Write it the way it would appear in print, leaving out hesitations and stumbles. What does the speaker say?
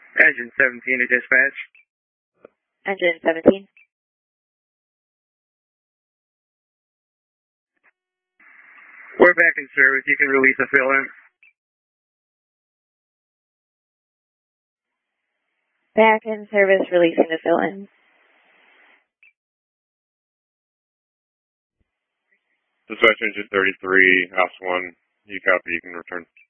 Engine 17 to dispatch. Engine 17. We're back in service. You can release a fill-in. Back in service, releasing the fill-in. Dispatch engine 33, House 1. You copy, you can return.